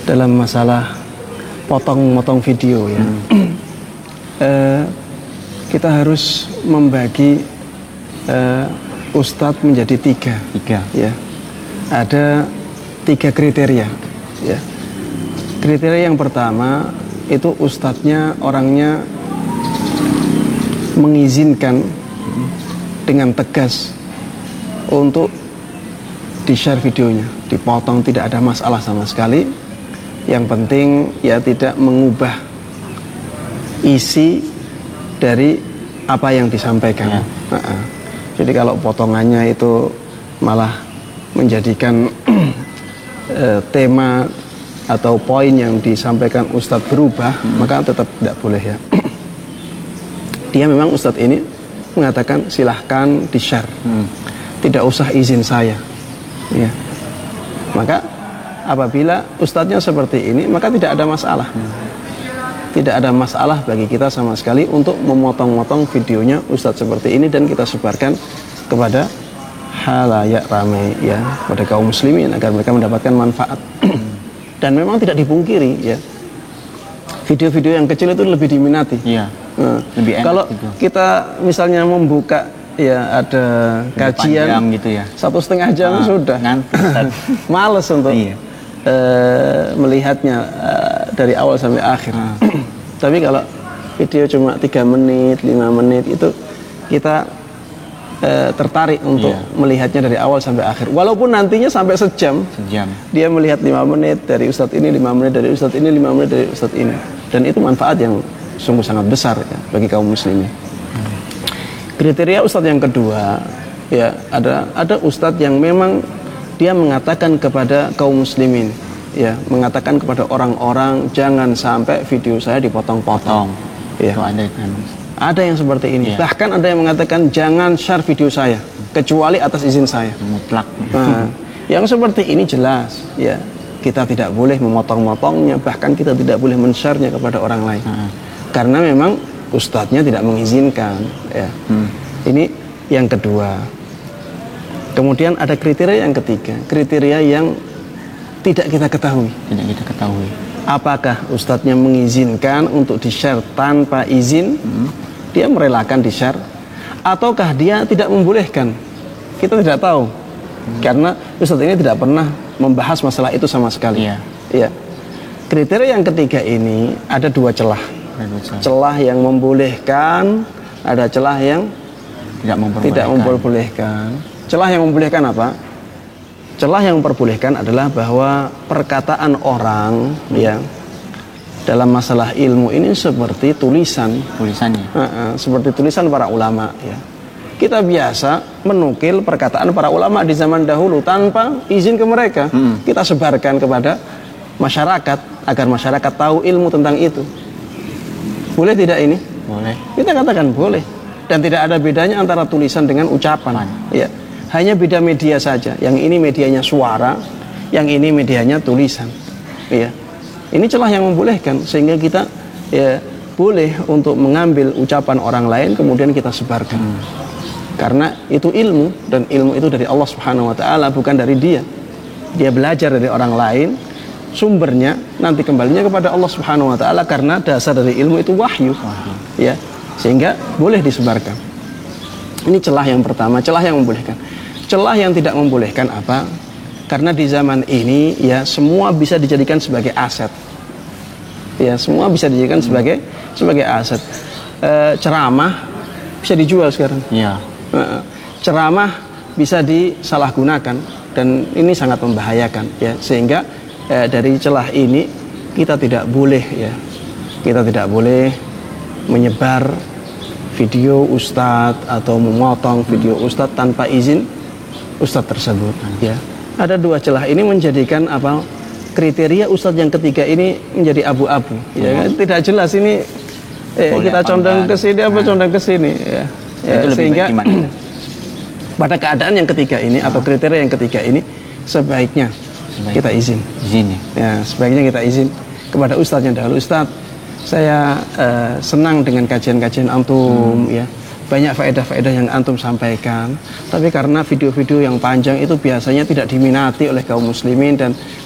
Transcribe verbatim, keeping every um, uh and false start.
dalam masalah potong-potong video ya. Hmm. uh, kita harus membagi uh, ustadz menjadi tiga. Tiga. Ya. Ada tiga kriteria. Ya. Kriteria yang pertama itu ustadznya orangnya mengizinkan dengan tegas untuk di-share videonya, dipotong, tidak ada masalah sama sekali. Yang penting ya tidak mengubah isi dari apa yang disampaikan. Ya. Uh-uh. Jadi kalau potongannya itu malah menjadikan uh, tema atau poin yang disampaikan ustadz berubah, hmm. maka tetap tidak boleh ya. Dia memang ustadz ini mengatakan silahkan di-share, hmm. tidak usah izin saya. Ya. Maka apabila ustadznya seperti ini, maka tidak ada masalah. Hmm. Tidak ada masalah bagi kita sama sekali untuk memotong-motong videonya ustadz seperti ini dan kita sebarkan kepada halayak ramai ya, pada kaum muslimin agar mereka mendapatkan manfaat. Dan memang tidak dipungkiri ya, video-video yang kecil itu lebih diminati. Iya. Nah, lebih enak kalau gitu. Kita misalnya membuka ya ada kajian jam gitu ya, satu setengah jam ah, sudah ngantuk, males untuk iya. uh, melihatnya uh, dari awal sampai akhir. Ah. Tapi kalau video cuma tiga menit, lima menit itu kita uh, tertarik untuk iya. melihatnya dari awal sampai akhir. Walaupun nantinya sampai sejam, sejam. Dia melihat lima menit dari ustadz ini, lima menit dari ustadz ini, lima menit dari ustadz ini, dan itu manfaat yang sungguh sangat besar ya, bagi kaum muslimin. Kriteria ustadz yang kedua ya, ada ada ustadz yang memang dia mengatakan kepada kaum muslimin ya, mengatakan kepada orang-orang jangan sampai video saya dipotong-potong. Ya. Ada kan. Ada yang seperti ini. Ya. Bahkan ada yang mengatakan jangan share video saya kecuali atas izin saya. Mutlak. Nah, yang seperti ini jelas ya, kita tidak boleh memotong-motongnya, bahkan kita tidak boleh men-share-nya kepada orang lain. Hmm. Karena memang ustadznya tidak mengizinkan ya. Hmm. Ini yang kedua. Kemudian ada kriteria yang ketiga, kriteria yang tidak kita ketahui. Tidak kita ketahui. Apakah ustadznya mengizinkan untuk di-share tanpa izin? Hmm. Dia merelakan di-share, ataukah dia tidak membolehkan? Kita tidak tahu. Hmm. Karena ustadz ini tidak pernah membahas masalah itu sama sekali. Iya. Ya. Kriteria yang ketiga ini ada dua celah. Celah yang membolehkan, ada celah yang tidak memperbolehkan. Tidak memperbolehkan. Celah yang membolehkan apa? Celah yang memperbolehkan adalah bahwa perkataan orang hmm. ya dalam masalah ilmu ini seperti tulisan, tulisannya, uh, uh, seperti tulisan para ulama ya. Kita biasa menukil perkataan para ulama di zaman dahulu tanpa izin ke mereka. Hmm. Kita sebarkan kepada masyarakat agar masyarakat tahu ilmu tentang itu. Boleh tidak ini? Boleh. Kita katakan boleh. Dan tidak ada bedanya antara tulisan dengan ucapan. Man. Ya. Hanya beda media saja. Yang ini medianya suara, yang ini medianya tulisan. Ya. Ini celah yang membolehkan sehingga kita ya boleh untuk mengambil ucapan orang lain kemudian kita sebarkan. Hmm. Karena itu ilmu dan ilmu itu dari Allah Subhanahu wa taala, bukan dari dia. Dia belajar dari orang lain. Sumbernya nanti kembalinya kepada Allah Subhanahu wa taala karena dasar dari ilmu itu wahyu. Wahyu. Ya, sehingga boleh disebarkan. Ini celah yang pertama, celah yang membolehkan. Celah yang tidak membolehkan apa? Karena di zaman ini ya semua bisa dijadikan sebagai aset. Ya, semua bisa dijadikan hmm. sebagai sebagai aset. E, ceramah bisa dijual sekarang. Iya. E, ceramah bisa disalahgunakan dan ini sangat membahayakan ya, sehingga Eh, dari celah ini kita tidak boleh ya, kita tidak boleh menyebar video ustadz atau memotong video ustadz tanpa izin ustadz tersebut ya. Ada dua celah ini menjadikan apa kriteria ustadz yang ketiga ini menjadi abu-abu ya, kan? Tidak jelas ini eh, kita condong ke sini apa nah. condong ke sini ya, ya sehingga pada keadaan yang ketiga ini nah. atau kriteria yang ketiga ini sebaiknya Sebaik. kita izin. Izin ya. Ya, sebaiknya kita izin kepada ustadz yang dahulu. Ustadz, saya uh, senang dengan kajian-kajian antum hmm. ya. Banyak faedah-faedah yang antum sampaikan. Tapi karena video-video yang panjang itu biasanya tidak diminati oleh kaum muslimin dan